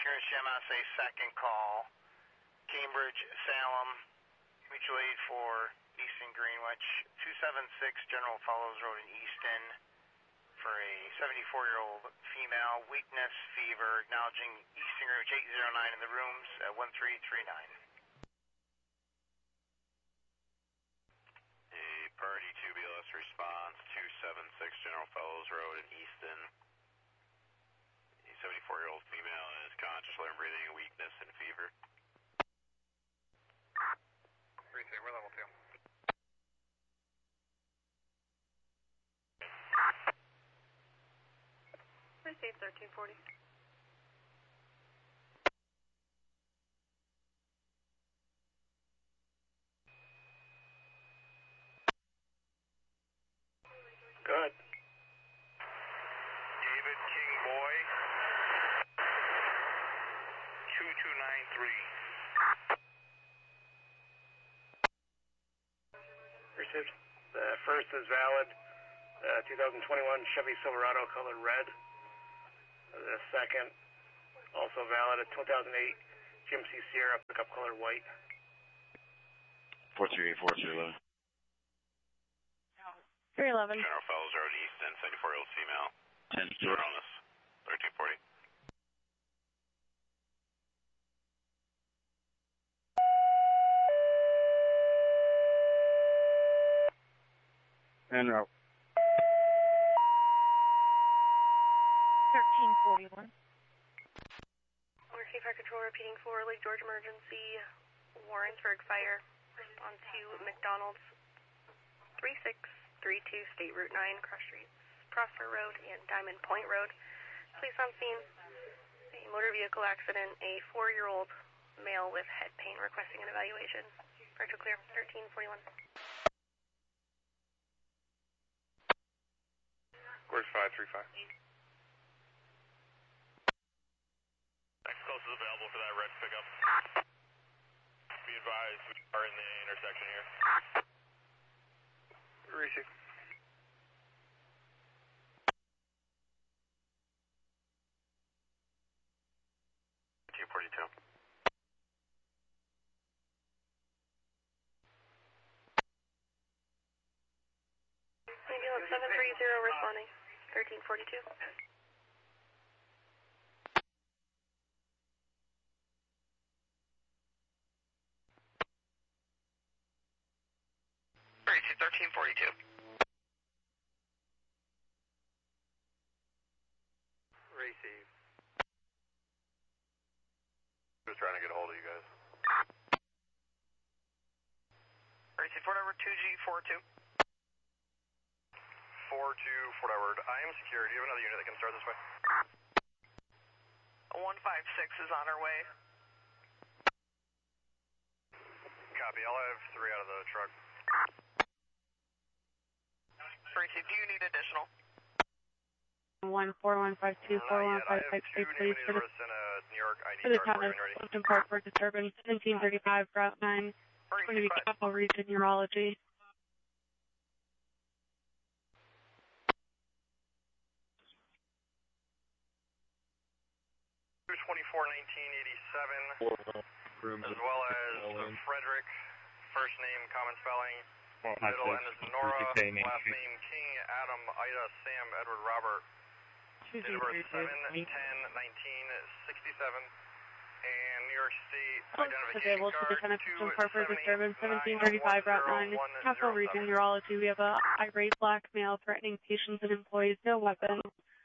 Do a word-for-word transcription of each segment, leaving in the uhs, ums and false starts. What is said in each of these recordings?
M S A second call. Cambridge, Salem, mutual aid for Easton Greenwich, two seven six General Fellows Road in Easton for a seventy-four-year-old female, weakness, fever, acknowledging Easton Greenwich eight zero nine in the rooms at one three three nine. A Party two B L S response, two seven six General Fellows Road in Easton. A seventy-four-year-old female is conscious, limb breathing, weakness, and fever. three two, we're level two. Receive thirteen forty. Good. David King Boy, two two nine three. Received. The first is valid. Uh, two thousand twenty-one Chevy Silverado, color red. The second, also valid, a two thousand eight G M C Sierra, pickup color white. four three eight four three eleven. three eleven. General Fellows Road Easton, seventy-four-year-old female. ten zero. thirteen forty. En route. thirteen forty-one. Mercy Fire Control repeating for Lake George emergency. Warrensburg Fire. Respond to McDonald's. three six three two State Route nine, cross streets, Prosper Road and Diamond Point Road. Police on scene. A motor vehicle accident. A four-year-old male with head pain requesting an evaluation. Virtual clear. thirteen forty-one. Where's five three five? Next closest available for that red pickup. Be advised, we are in the intersection here. Receive. two forty-two. Ambulance seven three zero responding. thirteen forty-two. Receive thirteen forty-two. Receive. Just trying to get a hold of you guys. Receive Fort Edward two G four two. four two Fort Edward. I am secure. Do you have another unit that can start this way? one five six is on our way. Copy. I'll have three out of the truck. Receive, do you need additional? one four one five two four one five six eight, please, for the, for the town of Clifton Park for disturbance, seventeen thirty-five, Route nine, going to be Capital Region Urology. two twenty-four nineteen eighty-seven, as well as Frederick, first name, common spelling, middle end is Nora, last name King, Adam, Ida, Sam, Edward, Robert, date of birth seven ten nineteen sixty-seven, and New York State identification Available to the town of card Clifton Park for disturbance, seventeen thirty-five, Route nine, Capital Region Urology. We have a irate black male threatening patients and employees, no weapon.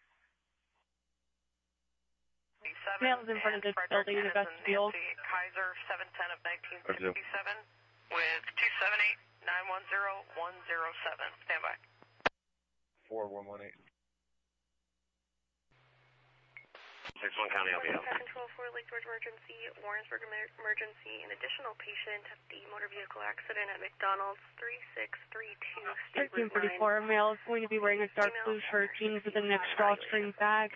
Male is in front of this building in the vestibule. Kaiser seven ten of nineteen sixty-seven with two seven eight nine one zero one zero seven. Stand by. four one one eight. six one County, I'll be out. Control for Lake George emergency, Warrensburg emergency, an additional patient at the motor vehicle accident at McDonald's, three six three two State Route nine. thirteen thirty-four, a male is going to be wearing a dark blue shirt, jeans with a neck drawstring bag.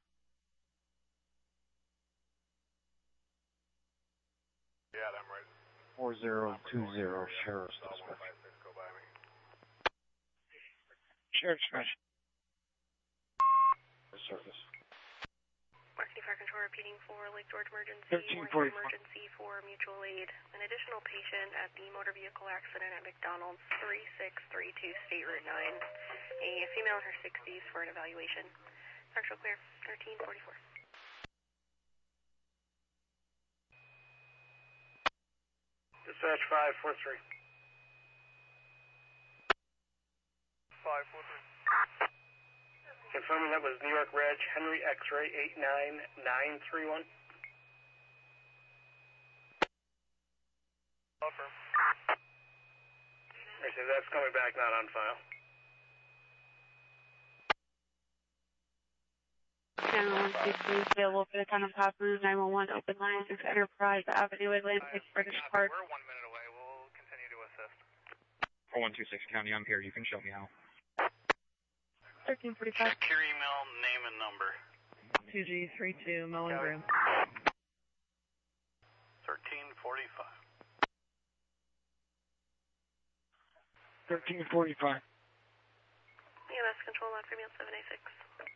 Yeah, I'm right. four zero two zero, Sheriff's Dispatch. Sheriff's Dispatch. Surface. Marketing Fire Control repeating for Lake George emergency, thirteen forty-four. emergency for mutual aid. An additional patient at the motor vehicle accident at McDonald's, three six three two State Route nine. A female in her sixties for an evaluation. Actual clear, thirteen forty-four. Dispatch five four three. five four three. Confirming that was New York Reg, Henry X-ray eight nine nine three one. Confirm. I say that's coming back, not on file. nine one one sixty available for the town of Hopper, nine one one open line, six Enterprise Avenue, Atlantic, British Park. We're one minute away. We'll continue to assist. four one two six County, I'm here. You can show me how. thirteen forty-five. Check your email, name and number. two G three two, Mullen Groom. thirteen forty-five. thirteen forty-five. E M S control on Freemium seven eight six.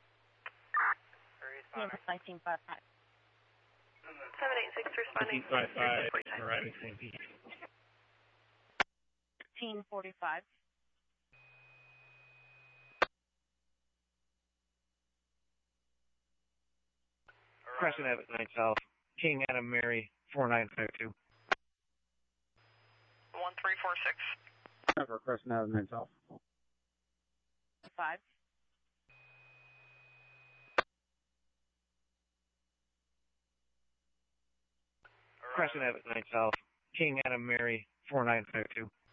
nineteen five five. seven eight six responding. nineteen five five, arriving Saint Pete. fifteen forty-five. Crescent Avenue nine South, King Adam Mary, four nine five two. one three four six. Cover Crescent Avenue nine South. Five. Crescent Avenue nine South, King Adam Mary, four nine five two.